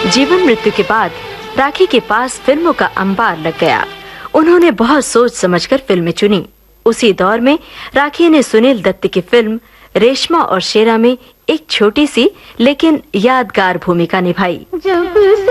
जीवन मृत्यु के बाद राखी के पास फिल्मों का अंबार लग गया। उन्होंने बहुत सोच समझकर फिल्में चुनी। उसी दौर में राखी ने सुनील दत्त की फिल्म रेशमा और शेरा में एक छोटी सी लेकिन यादगार भूमिका निभाई।